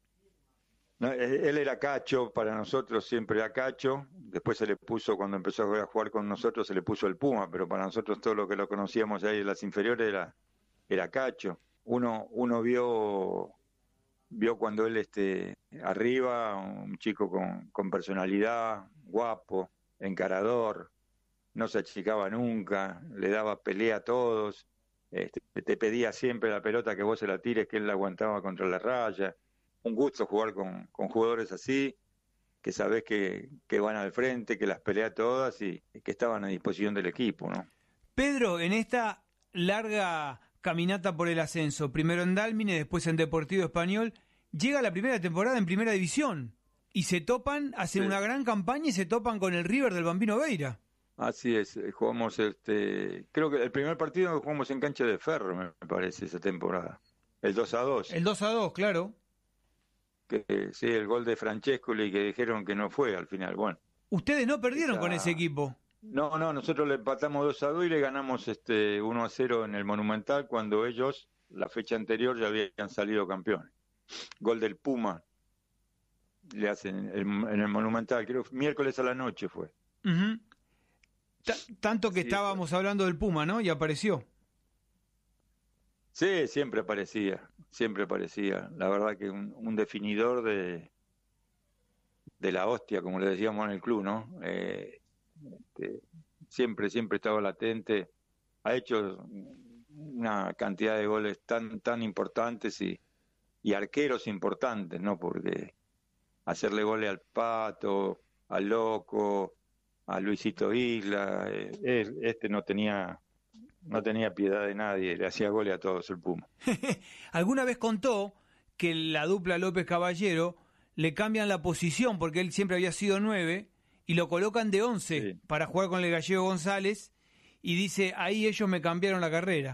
No, él era Cacho, para nosotros siempre era Cacho, después se le puso, cuando empezó a jugar con nosotros, se le puso el Puma, pero para nosotros todo lo que lo conocíamos ahí en las inferiores era, era Cacho. Uno, uno vio, vio cuando él este, arriba, un chico con, con personalidad, guapo, encarador, no se achicaba nunca, le daba pelea a todos, este, te pedía siempre la pelota que vos se la tires, que él la aguantaba contra la raya. Un gusto jugar con, con jugadores así, que sabés que, que van al frente, que las pelea todas y, y que estaban a disposición del equipo, ¿no? Pedro, en esta larga caminata por el ascenso, primero en Dálmine, después en Deportivo Español, llega la primera temporada en Primera División y se topan, hacen sí. una gran campaña y se topan con el River del Bambino Veira. Así es, jugamos, este, creo que el primer partido jugamos en cancha de Ferro, me parece, esa temporada, el dos a dos. El dos a dos, claro. Que, sí, el gol de Francescoli, que dijeron que no fue al final. Bueno, ustedes no perdieron esa... con ese equipo. No, no, nosotros le empatamos dos a dos y le ganamos este uno a cero en el Monumental, cuando ellos, la fecha anterior, ya habían salido campeones. Gol del Puma, le hacen el, en el Monumental, creo que miércoles a la noche fue. Uh-huh. T- tanto que sí, estábamos fue. hablando del Puma, ¿no? Y apareció. Sí, siempre aparecía, siempre aparecía. La verdad que un, un definidor de, de la hostia, como le decíamos en el club, ¿no? Eh, este, siempre, siempre estaba latente. Ha hecho una cantidad de goles tan, tan importantes y, y arqueros importantes, ¿no? Porque hacerle goles al Pato, al Loco, a Luisito Isla, eh, este no tenía... No tenía piedad de nadie, le hacía goles a todos el Puma. Alguna vez contó que la dupla López Caballero le cambian la posición, porque él siempre había sido nueve, y lo colocan de once sí. para jugar con el Gallego González, y dice, ahí ellos me cambiaron la carrera.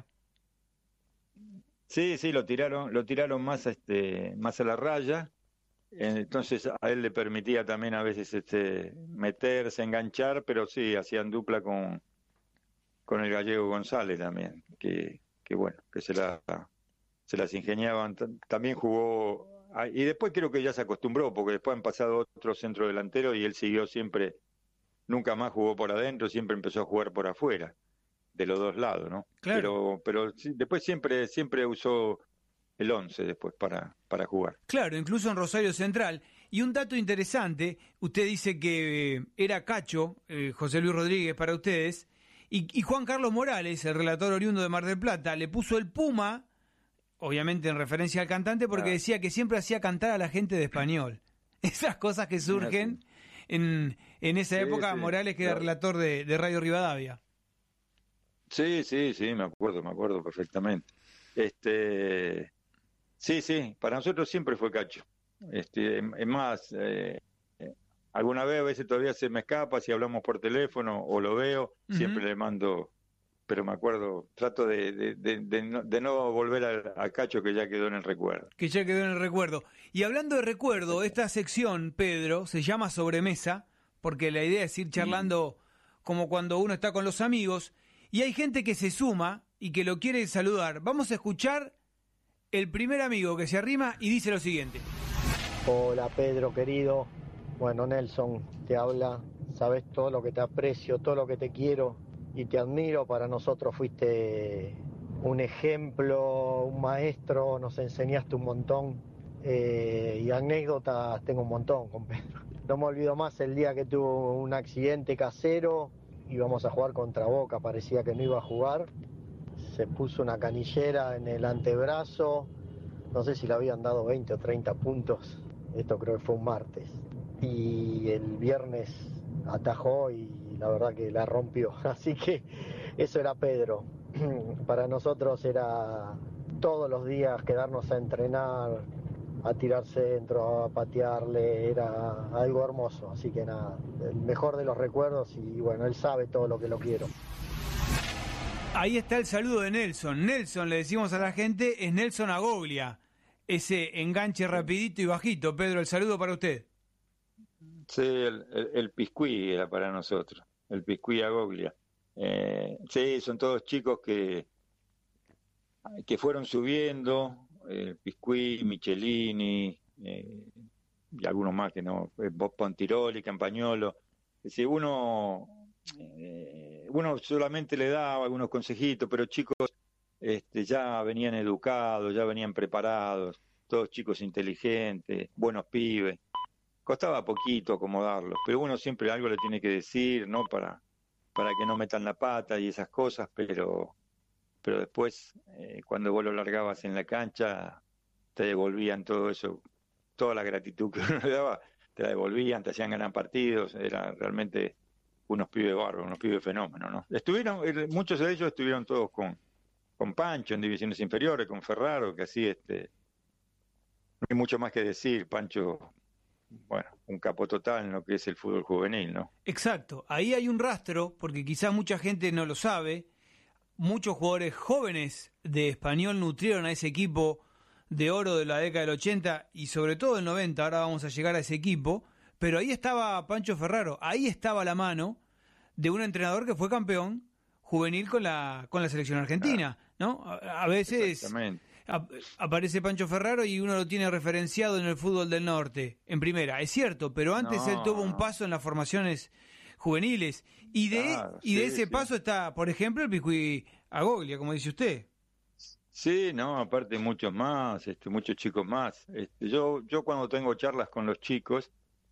Sí, sí, lo tiraron, lo tiraron más, este, más a la raya, entonces a él le permitía también a veces este, meterse, enganchar, pero sí, hacían dupla con... con el Gallego González también, que, que bueno, que se, la, se las ingeniaban. También jugó, y después creo que ya se acostumbró, porque después han pasado otros centrodelanteros y él siguió siempre, nunca más jugó por adentro, siempre empezó a jugar por afuera, de los dos lados, ¿no? Claro. Pero, pero después siempre, siempre usó el once después para, para jugar. Claro, incluso en Rosario Central. Y un dato interesante, usted dice que era Cacho, eh, José Luis Rodríguez para ustedes, Y, y Juan Carlos Morales, el relator oriundo de Mar del Plata, le puso el Puma, obviamente en referencia al cantante, porque ah. decía que siempre hacía cantar a la gente de Español. Esas cosas que surgen en, en esa sí, época, sí, Morales que claro. era relator de, de Radio Rivadavia. Sí, sí, sí, me acuerdo, me acuerdo perfectamente. Este, sí, sí, para nosotros siempre fue Cacho. Este, es más... Eh, Alguna vez, a veces todavía se me escapa, si hablamos por teléfono o lo veo, uh-huh. siempre le mando, pero me acuerdo, trato de, de, de, de, no, de no volver a, a Cacho, que ya quedó en el recuerdo. Que ya quedó en el recuerdo. Y hablando de recuerdo, esta sección, Pedro, se llama Sobremesa, porque la idea es ir charlando uh-huh. como cuando uno está con los amigos, y hay gente que se suma y que lo quiere saludar. Vamos a escuchar el primer amigo que se arrima y dice lo siguiente. Hola Pedro, querido. Bueno, Nelson te habla. Sabes todo lo que te aprecio, todo lo que te quiero y te admiro. Para nosotros fuiste un ejemplo, un maestro, nos enseñaste un montón. Eh, y anécdotas tengo un montón con Pedro. No me olvido más el día que tuvo un accidente casero. Íbamos a jugar contra Boca, parecía que no iba a jugar. Se puso una canillera en el antebrazo. No sé si le habían dado veinte o treinta puntos. Esto creo que fue un martes. Y el viernes atajó y la verdad que la rompió. Así que eso era Pedro. Para nosotros era todos los días quedarnos a entrenar, a tirar centro, a patearle. Era algo hermoso. Así que nada, el mejor de los recuerdos y bueno, él sabe todo lo que lo quiero. Ahí está el saludo de Nelson. Nelson, le decimos a la gente, es Nelson Agoglia. Ese enganche rapidito y bajito. Pedro, el saludo para usted. Sí, el, el, el Piscuí era para nosotros, el Piscuí Agoglia. Eh, sí, son todos chicos que, que fueron subiendo, el Piscuí, Michelini, eh, y algunos más que no, Bob Pontiroli, Campagnolo. Si uno, eh, uno solamente le daba algunos consejitos, pero chicos este, ya venían educados, ya venían preparados, todos chicos inteligentes, buenos pibes. Costaba poquito acomodarlos, pero uno siempre algo le tiene que decir, ¿no? Para, para que no metan la pata y esas cosas, pero, pero después, eh, cuando vos lo largabas en la cancha, te devolvían todo eso, toda la gratitud que uno le daba, te la devolvían, te hacían ganar partidos, eran realmente unos pibes bárbaros, unos pibes fenómenos, ¿no? Estuvieron, muchos de ellos estuvieron todos con, con Pancho en divisiones inferiores, con Ferraro, que así, este, no hay mucho más que decir. Pancho, bueno, un capo total en lo que es el fútbol juvenil, ¿no? Exacto, ahí hay un rastro, porque quizás mucha gente no lo sabe, muchos jugadores jóvenes de Español nutrieron a ese equipo de oro de la década del ochenta y sobre todo del noventa, ahora vamos a llegar a ese equipo, pero ahí estaba Pancho Ferraro, ahí estaba la mano de un entrenador que fue campeón juvenil con la con la selección argentina, ¿no? A, a veces aparece Pancho Ferraro y uno lo tiene referenciado en el fútbol del norte, en primera, es cierto, pero antes no. Él tuvo un paso en las formaciones juveniles y de claro, y de sí, ese sí. paso está, por ejemplo, el Piscuí Agoglia, como dice usted. Sí, no, aparte muchos más, este, muchos chicos más. Este, yo, yo cuando tengo charlas con los chicos,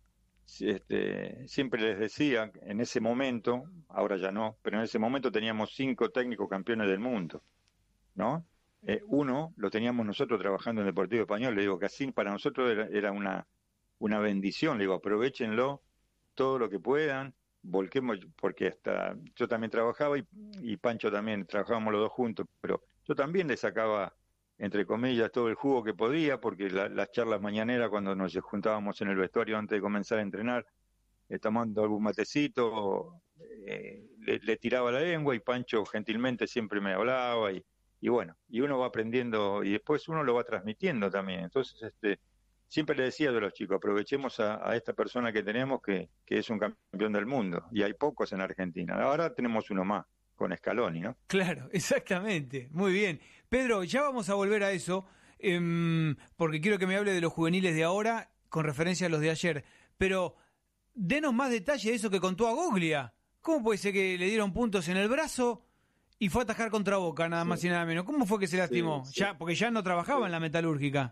este, siempre les decía, en ese momento, ahora ya no, pero en ese momento teníamos cinco técnicos campeones del mundo, ¿no? Eh, uno lo teníamos nosotros trabajando en el Deportivo Español, le digo que así para nosotros era, era una, una bendición, le digo, aprovechenlo todo lo que puedan, volquemos, porque hasta yo también trabajaba y, y Pancho también, trabajábamos los dos juntos, pero yo también le sacaba, entre comillas, todo el jugo que podía, porque la, las charlas mañaneras, cuando nos juntábamos en el vestuario antes de comenzar a entrenar, eh, tomando algún matecito, eh, le, le tiraba la lengua y Pancho gentilmente siempre me hablaba y, y bueno, y uno va aprendiendo y después uno lo va transmitiendo también. Entonces, este, siempre le decía yo a los chicos, aprovechemos a, a esta persona que tenemos que, que es un campeón del mundo, y hay pocos en Argentina. Ahora tenemos uno más, con Scaloni, ¿no? Claro, exactamente, muy bien. Pedro, ya vamos a volver a eso, eh, porque quiero que me hable de los juveniles de ahora, con referencia a los de ayer, pero denos más detalle de eso que contó Agoglia. ¿Cómo puede ser que le dieron puntos en el brazo y fue a atajar contra Boca, nada más sí. y nada menos? ¿Cómo fue que se lastimó? Sí, sí. Ya, porque ya no trabajaba sí. en la metalúrgica.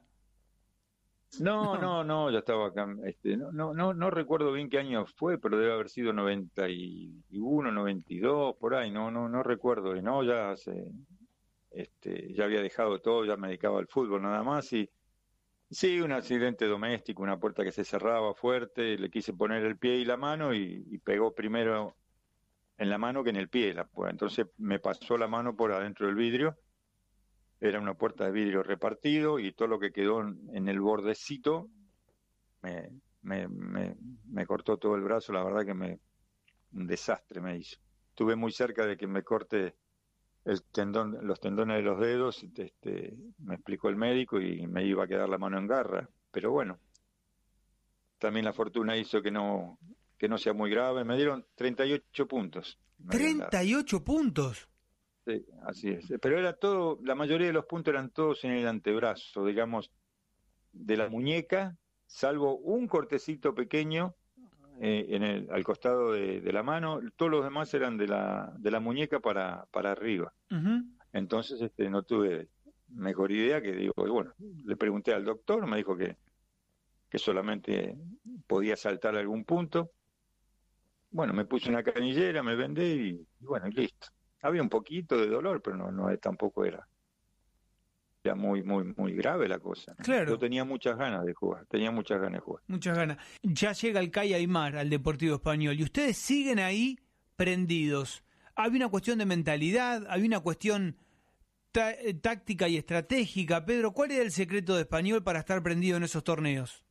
No, no, no, ya estaba acá. Este, no, no, no, no recuerdo bien qué año fue, pero debe haber sido noventa y uno, noventa y dos, por ahí, no, no, no recuerdo. Y no, ya se, este, ya había dejado todo, ya me dedicaba al fútbol nada más. Y sí, un accidente doméstico, una puerta que se cerraba fuerte, le quise poner el pie y la mano y, y pegó primero en la mano que en el pie. La, pues, entonces me pasó la mano por adentro del vidrio. Era una puerta de vidrio repartido y todo lo que quedó en el bordecito me, me, me, me cortó todo el brazo. La verdad que me un desastre me hizo. Estuve muy cerca de que me corte el tendón, los tendones de los dedos. Este, me explicó el médico y me iba a quedar la mano en garra. Pero bueno, también la fortuna hizo que no, que no sea muy grave. Me dieron treinta y ocho puntos. ¿treinta y ocho puntos? Sí, así es. Pero era todo, la mayoría de los puntos eran todos en el antebrazo, digamos, de la muñeca salvo un cortecito pequeño eh, en el, al costado de, de la mano, todos los demás eran de la, de la muñeca para, para arriba. Uh-huh. Entonces este, no tuve mejor idea que digo, bueno, le pregunté al doctor, me dijo que, que solamente podía saltar algún punto. Bueno, me puse una canillera, me vendé y, y bueno, y listo. Había un poquito de dolor, pero no, no tampoco era, era muy, muy, muy grave la cosa, ¿no? Claro. Yo tenía muchas ganas de jugar, tenía muchas ganas de jugar. Muchas ganas. Ya llega el Cay Aymar al Deportivo Español y ustedes siguen ahí prendidos. Había una cuestión de mentalidad, había una cuestión tá- táctica y estratégica. Pedro, ¿cuál era el secreto de Español para estar prendido en esos torneos?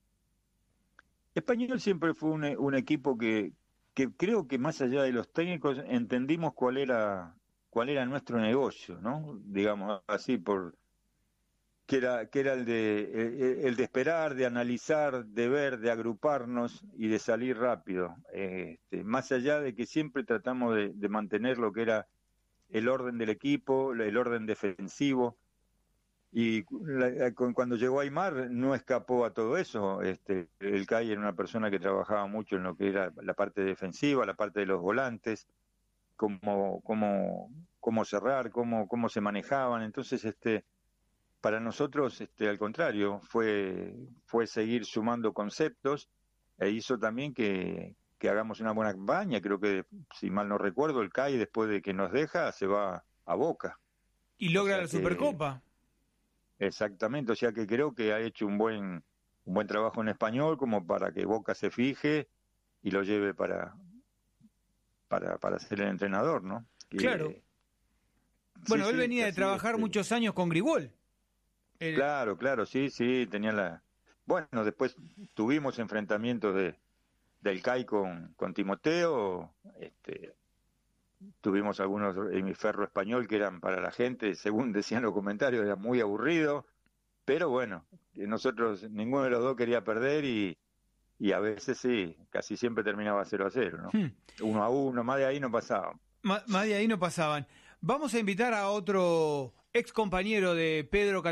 Español siempre fue un, un equipo que, que creo que más allá de los técnicos entendimos cuál era cuál era nuestro negocio, ¿no? Digamos así, por que era que era el de el, el de esperar, de analizar, de ver, de agruparnos y de salir rápido. Este, más allá de que siempre tratamos de, de mantener lo que era el orden del equipo, el orden defensivo. Y la, cuando llegó Aymar no escapó a todo eso. Este, el Cay era una persona que trabajaba mucho en lo que era la parte defensiva, la parte de los volantes, cómo, cómo, cómo cerrar, cómo, cómo se manejaban. Entonces, este, para nosotros, este, al contrario, fue, fue seguir sumando conceptos e hizo también que, que hagamos una buena campaña. Creo que, si mal no recuerdo, el Cay, después de que nos deja, se va a Boca. Y logra O sea la que, Supercopa. Exactamente, o sea que creo que ha hecho un buen un buen trabajo en Español como para que Boca se fije y lo lleve para para para ser el entrenador, ¿no? Que, claro. Bueno, sí, él sí, venía de así, trabajar este, muchos años con Grigol. El... Claro, claro, sí, sí, tenía la... Bueno, después tuvimos enfrentamientos de del Cay con, con Timoteo, este, tuvimos algunos en mi Ferro Español que eran para la gente, según decían los comentarios, era muy aburrido, pero bueno, nosotros, ninguno de los dos quería perder y, y a veces sí, casi siempre terminaba cero a cero, ¿no? Hmm. Uno a uno, más de ahí no pasaba. Más, más de ahí no pasaban. Vamos a invitar a otro ex compañero de Pedro